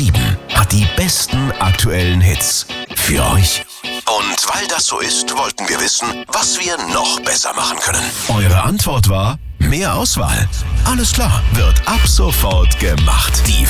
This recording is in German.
7 hat die besten aktuellen Hits für euch. Und weil das so ist, wollten wir wissen, was wir noch besser machen können. Eure Antwort war: mehr Auswahl. Alles klar, wird ab sofort gemacht. Die